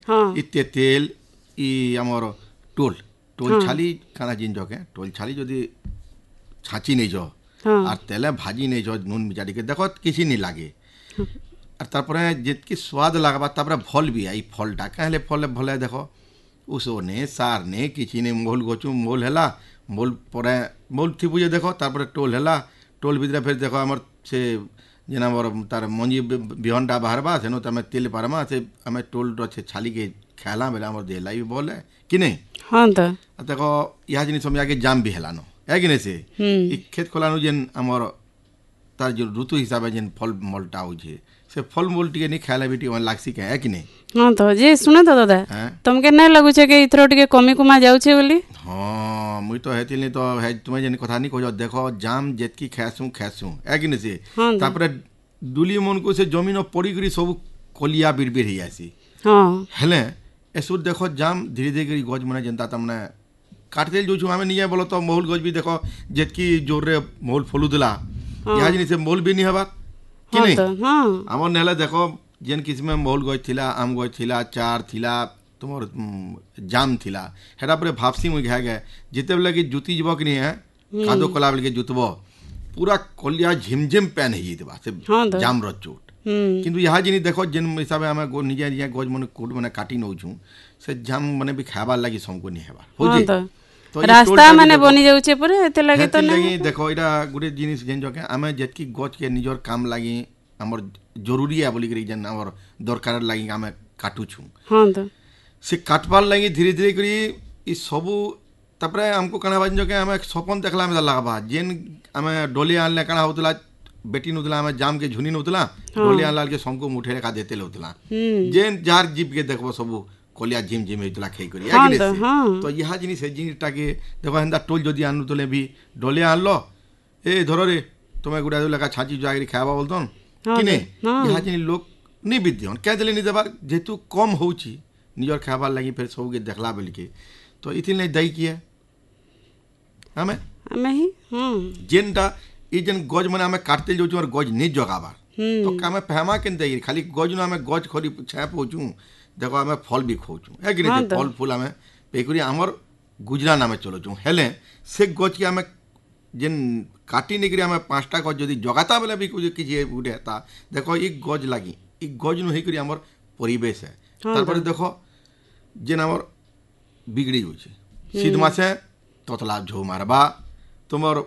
हाँ इत्ते तेल इ हमर टोल टोल छाली काना जिन जके टोल छाली जदि छाची नहीं जो हाँ আর তেলে ভাজি নেই जो নুন মিজাটিকে দেখো কিছু নি লাগে আর তারপরে যেতকি স্বাদ লাগবা তারপরে ফল বি এই ফলটা কাহলে ফলে ভলে দেখো উসো নে সার নে কিছু নে মোল গছু মোল হেলা মোল পরে মোল থিবু যে দেখো তারপরে টোল হেলা টোল ভিতরে ফের দেখো আমার সে যেন আমার তার মঞ্জি বিহনটা বাহারবা সেনো তুমি তেল পারমা সে আমি টোলটা সে ছালিকে খেলা বেলা আমার দেলা বলে কি নেই हाँ तो দেখো ইহা জিনিস আমি আগে জাম বি হেলানো है कि नहीं से इ खेत खोलानु जेन हमर तार जो ऋतु हिसाब जेन फल मलटा हो से फल मूल टिके नहीं खाइला बेटी मन लागसी के है कि नहीं हाँ तो जे सुनो तो दादा तुमके नहीं लगु छे कि इथरो टिके कमी कुमा जाउ छे बोली हां मुई तो हेतिल नहीं तो है तुमे जेन कथा नहीं कहजो देखो जाम जेतकी खासू है कि नहीं से तापरे दुली मन को से जमीन पड़ी करी सब कलिया बिरबिर ही आसी हां हेले एसु देखो जाम धीरे धीरे गज मने जनता तमने काटते जो आम नहीं बोलो तो महुल गज भी देखो जेतकी जोर रे महुल फलुदला या जिनिस मोल भी नहीं हवा कि नहीं आमर नेले देखो जेन किस्म महुल गज थिला आम गज थिला चार थिला तुमर जाम थिला हेडा परे भापसी मुई घा गए जिते बेले कि जुती जब कि नहीं है कादो कला बेले जुतब पूरा कलिया झिमझिम पैन ही देबा से जाम रो चोट किंतु यहाँ जिनिस देखो जेन हिसाब से आम निजे निजे गज मन कोट मैंने काटी नौछू से जाम माने भी खाबार लगी सबको नहीं हेबार हो जे तो रास्ता माने बनी जाउछे परे एते लागि तो नहीं देखो इटा गुटे जिनिस जेन जके आमे जेतकी गज के निजर काम लागि हमर जरूरी है बोली करी जेन हमर दरकार लागि आमे काटू छु हां तो से काटबार लागि धीरे धीरे करी ई सबु तपरे हमको कना बाजन जके आमे सपन देखला में लागबा जेन आमे डोली आनले कना होतला बेटी नुतला आमे जाम के झुनी नुतला डोली आनलाल के संको मुठे का देते लउतला जेन जार जीप के देखबो सबु कलिया झिम झिम होतला खाई करी तो यह जिनिस है जिनिसटा के देखो हेंदा टोल जदि आनु तले भी डोले आनलो ए धरो रे तुम्हें गुडा दो लगा छाची जागरी खावा बोलतन कि नहीं यह जिनिस लोग नहीं विद्यन कह देले नहीं देबार जेतु कम होउची निजर खाबार लागि फिर सब के देखला बेल के तो इथिल नहीं दई किया हमें ही जेनटा ई जेन गज माने हमें काटते जो और गज नहीं जगाबा तो कामे फहमा केन दई खाली गज न हमें गज खरी छाप होचू देखो आम फल भी खोचु है कि नहीं फल फूल आम पेकुरी आमर गुजरान आम चलुचु हेले से गज के आम जेन काटी निकरी आम पाँचटा गज जदि जगाता बेले भी कुछ किसी गुटे हेता देखो ई गज लगी ई गज नु हेकरी आमर परिवेश है तारपरे देखो जेन आमर बिगड़ी होचे शीत मासे ततला झो मारबा तुमर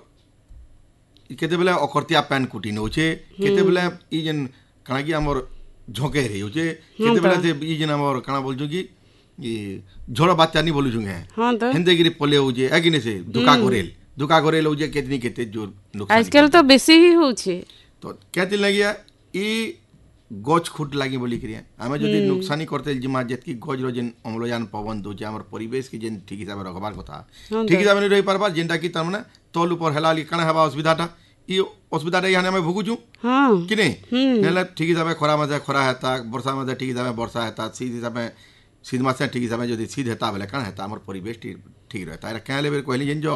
केते बेले अकर्तिया पैन कुटी नउचे केते बेले ई जेन काना कि आमर झोंके रही होचे केते बेला से ई जेन हमर काना बोलछु कि ई झोड़ बात्या नहीं बोलछु है हिंदे गिरी पले होचे एगिने से दुका घरेल होचे केतनी केते जोर नुकसान आजकल तो बेसी ही होचे तो केते लगिया ई गज खुट लागी बोली करिया हमें जदि नुकसानी करते जिमा जेतकी गज रो जेन अम्लजान पवन दोचे हमर परिवेश के जेन ठीक हिसाब रखबार कथा ठीक हिसाब नहीं रही पारबा जेनटा कि त माने तल ऊपर हेला ली काना हेबा असुविधाटा ई असुविधाटा याने हमें भुगुचू कि नहीं नेला ठीक हिसाब खरा मजे खरा हेता वर्षा मजे ठीक हिसाब वर्षा हेता शीत हिसाब शीत मासे ठीक हिसाब जदि शीत हेता बेले काना हेता हमर परिवेश ठीक रहता एरा कहले बेर कहली जेन जो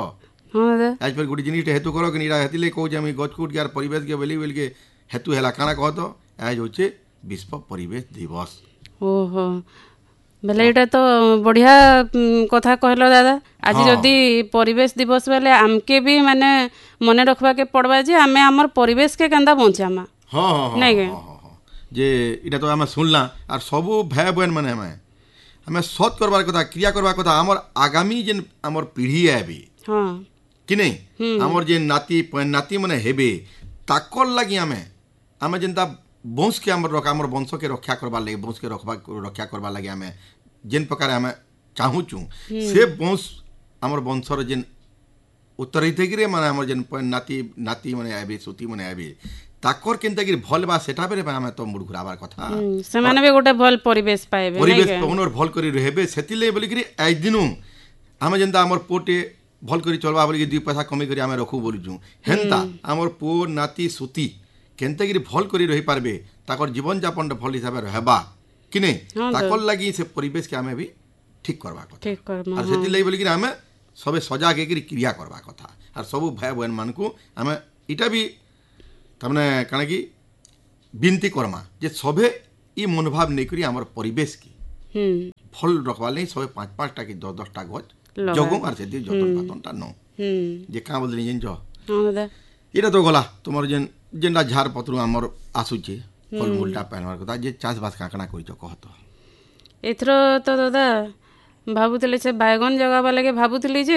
आज पर गुडी जिनिस हेतु करो कि नीरा हेतिले कहू जे हम गजकुट के परिवेश के बेली बेल के हेतु हेला काना कहतो आज होचे विश्व परिवेश दिवस ओहो बेले एटा तो बढ़िया कथा कहलो दादा आज जदि परिवेश दिवस बेले आमके भी माने मने रखबा के पड़बा जे हमें हमर परिवेश के केंदा बचामा हां नहीं के जे इटा तो हम सुनला और सब भाई बहन माने हमें सत करबार कथा क्रिया करबार कथा हमर आगामी जेन हमर पीढ़ी है भी हां कि नहीं हमर जे नाती नाती माने हेबे ताकल लागि हमें जेनता वंश के हमर वंश के रक्षा करबार लागि वंश के रक्षा करबार लागि हमें जेन प्रकार हमें चाहूचू से वंश हमर वंशर जेन उत्तरहित गिरे माने हमर जेन नाती नाती माने आबे सुती माने आबे ताकर केनता गिर भल बा सेटा बेरे हमें तो मुड़ घुराबार कथा से माने बे गोटे भल परिवेश पाएबे परिवेश पवनर भल करी रहबे सेतिले बोली करी आज दिनु हमें जेनता हमर पोटे भल करी चलबा बोली दुई पैसा कमी करी हमें रखू बोलुचू हेनता हमर पो नाती सुती केनता गिर भल करी रही पारबे ताकर जीवन यापन भल हिसाब रहबा कि नहीं ताकर लगी से परिवेश के हमें भी ठीक करबा कथा और सेति लई बोली कि हमें सबे सजाग के क्रिया करबा कथा और सब भाई बहन मान को हमें इटा भी तमने काना कि बिनती करमा जे सबे ई मनोभाव नहीं करी हमर परिवेश की फल रखवा लई सब 5-5टा कि 10-10टा गज जगो आर से जतन पातनटा न जे का बोल दिन जो दादा इरा तो गला तुमर जेनटा झार पत्र हमर आसुचे फल फूलटा पहनवार कथा जे चाष बास काकना करिछ कहत एथर तो दादा भाबुतले से बैगन जगाबा लगे भाबुतली जे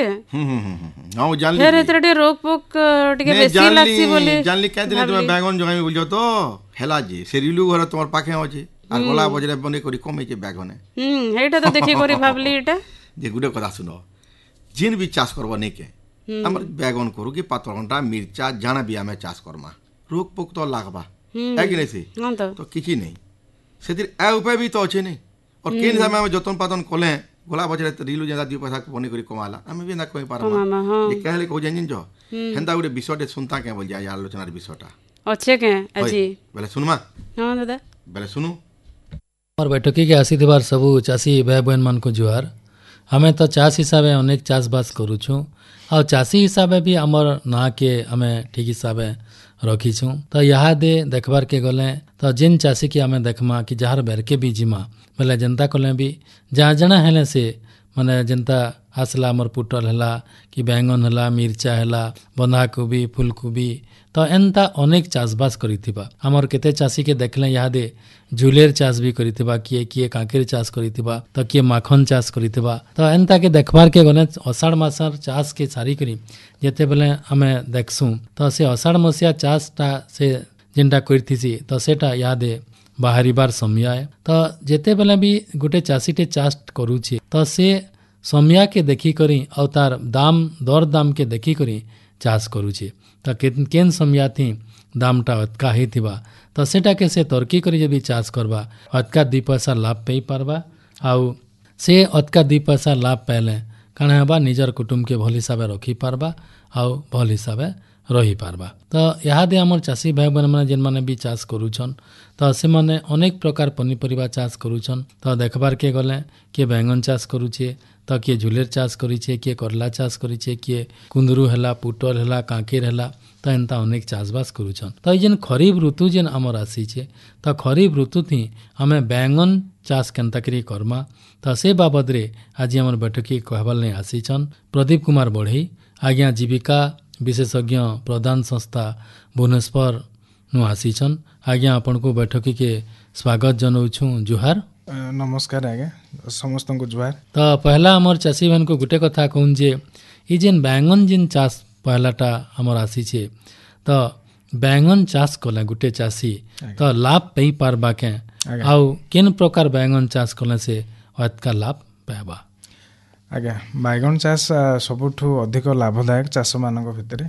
हां जानली फेर एथर टे रोक पोक टिके बेसी लागसी बोले जानली कहते तुम बैगन जगामी बोलजो तो हेला जे सेरिलु घर तुमर पाखे अछि आ गला बजरे बने करी कमे जे बैगन हेटा तो देखि करी भाबली एटा जे गुडे कथा सुनो जिन भी चाष करबो नै के हमर बैगन करू कि पातरघंटा मिर्चा जाना भी हमें चाष करमा रोग पोक तो लागबा है कि नहीं से तो किछि नहीं सेतिर आ उपाय भी तो अछि नहीं और केन समय में जतन पातन कोले गोला बजरे रिलु जेदा दि पैसा बने करी कमाला हमें भी ना कोई पारमा जे कहले को जन जो हेंदा गुडे विषयटे सुनता के बोल जाय आलोचनार विषयटा अच्छे के अजी बेले सुनमा हां दादा बेले सुनु और बैठकी के आसी थिबार सबु चासी भाई बहन मान को जुहार हमें तो चाष हिसाब से अनेक चाष बास करूँ और चाषी हिसाब भी आमर ना के हमें ठीक हिसाब रखीछूँ तो यहाँ दे देखबार के गले तो जिन चाषी की आम देखमा कि जार बेरके भी जिमा बोले जनता कले भी जहाँ जना हेले से माने जनता आसला आमर पुटल है कि बैंगन है मिर्चा है बंधाकोबी फुलकोबी तो एंता अनेक चाषबास करिथिबा आमर केते चाषी के देखले यहाँ दे झुलेर चाष भी करिथिबा किए किए कांकेर चाष करिथिबा तो किए माखन चाष करिथिबा तो एंता के देखबार के गने अषाढ़ मासर चाष के सारी करी जेते बेले आमे देखसु तो से अषाढ़ मसिया चाषटा से जेनटा करिथिसी तो सेटा यहाँ दे बाहरिबार समय तो जेते बेले भी गोटे चाषीटे चाष करूछि तो से समय के देखी करी और तार दाम दर दाम के देखी करी चाष करूछि तो केन समय थी दामटा अतका ही थिबा तो सेटा के से तर्की करी जब चाष करबा अतका 2 पैसा लाभ पाई पारबा आउ से अतका 2 पैसा लाभ पाइले काना हेबा निजर कुटुंब के भल हिसाब रखी पारबा आउ भल हिसाब रही पारबा तो यहाँ आमर चाषी भाई बहन मैंने जेन मैंने भी चाष करूछन तो से माने अनेक प्रकार पनीपरिया चाष करूछन तो देखबार के गले किए बैंगन चाष करूछे तो किए झुलेर चाष करिछे किए करला चाष करिछे किए कुंदरू है पुटल है कांकेर है तो एंता अनेक चाषबास करूछन तो जेन खरीफ ऋतु जेन आमर आसीछे तो खरीफ ऋतु थी आमे बैंगन चाष केनता करी करमा तो से बाबद रे आज आमर बैठकी कहबाल नहीं आसीछन प्रदीप कुमार बढ़ई आज्ञा जीविका विशेषज्ञ प्रदान संस्था भुवनेश्वर नु आसीछन आज्ञा आपन को बैठकी के स्वागत जनाऊँ जुहार नमस्कार आज्ञा समस्त को जुहार तो पहला आमर चाषी बहन को गोटे कथा कहूँ जे ई जेन बैंगन जेन चाष पहलाटा आमर आसीछे तो बैंगन चाष कले गोटे चाषी तो लाभ पाई पारबा के आउ केन प्रकार बैंगन चाष कले से अतका लाभ पाइबा आज्ञा बैगन चाष सबुठु अधिक लाभदायक चाष मानक भितर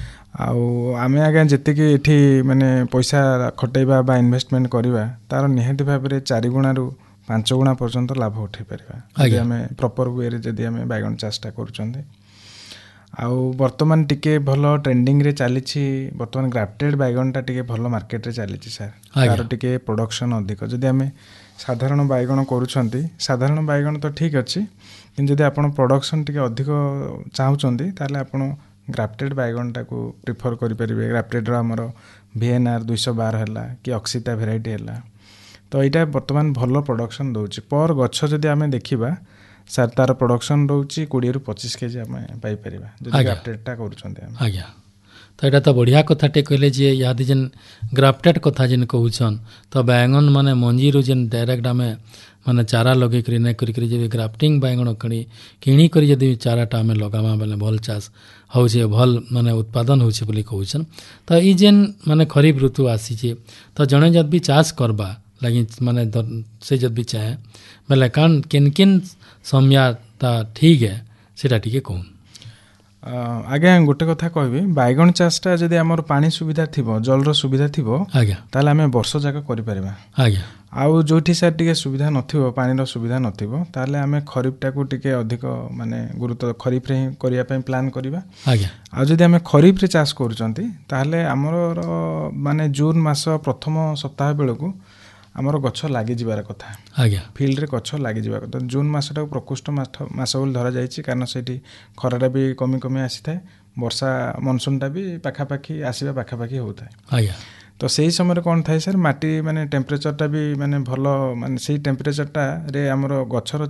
आमे आज्ञा जेतिकी एठी माने पैसा खटेबा बा इन्वेस्टमेंट करबा तार निहाती भाव में 4 गुणा रु 5 गुणा पर्यंत लाभ उठे पारिबा यदि आमे प्रॉपर वे रे जदि आमे बैगन चाषटा करूचंदे आउ वर्तमान टिके भलो ट्रेंडिंग रे चलीछि वर्तमान ग्राफ्टेड बैगनटा टिके भलो मार्केट रे चलीछि सर तार टिके प्रोडक्शन अधिक जदि आमे साधारण बैगन करूछंती साधारण बैगन तो ठीक अछि किंतु जदि आपण प्रोडक्शन टिके अधिक चाहुचंती ताले आपण ग्राफ्टेड बैगनटा को प्रिफर करि परिबे ग्राफ्टेड रो हमर VNR 212 हैला कि अक्सिता वेराइटी हैला तो एटा वर्तमान भलो प्रोडक्शन दउछि पर गच्छ जदि आमे देखिबा सर तार प्रोडक्शन रोची 20 रु 25 केजी आमे पाई परिबा जदि ग्राफ्टेडटा करूछंती आमे आज्ञा तो यहाँ तो बढ़िया कथाटे कहले जे यहाँ जेन ग्राफ्टेड कथा जेन कहूछन तो बैंगन माने मंजीरू जेन डायरेक्ट आमे माने चारा लगे करी नहीं करी जब ग्राफ्टिंग बैंगन किणी करी जदि चाराटा आमे लगामा बेले भल चाष होछे भल माने उत्पादन होछे बोली कहूछन तो ई जेन माने खरीफ ऋतु आसीछे तो जणे जद भी चाष करबा लगी माने से जद भी चाहे बेले कान किन किन समयता ठीक है सेटा टिके कहूँ आज्ञा गोटे कथा कहबी बैगन चाषटा जदि आमर पानी सुविधा थिबो जलर सुविधा थिबो आज्ञा ताले आमे वर्ष जाक करि परिबा आज्ञा आउ जोठी सार टिके सुविधा नथिबो पानीर सुविधा नथिबो ताले आमे खरीफटा को टिके अधिक माने गुरुत्व खरीफ रे करिया पय प्लान करिबा आज्ञा आ जदि आमे खरीफ रे चाष करूचंती ताले हमर माने जून मास प्रथम सप्ताह बेलकू आमर गच्छ लागि जिबार कथा आज्ञा फील्ड रे गच्छ लागि जिबा कथा जून मासटा प्रकोष्ठ मास बोल धरा जायछि कारण सेठी खराटा भी कमी कमी आसी थाए वर्षा मनसूनटा भी पाखापाखि आसीबा पाखापाखि होता है आज्ञा ତ ସେଇ ସମୟରେ କ'ଣ ଥାଏ ସାର୍ ମାଟି ମାନେ ଟେମ୍ପରେଚରଟା ବି ମାନେ ଭଲ ମାନେ ସେଇ ଟେମ୍ପରେଚରଟାରେ ଆମର ଗଛର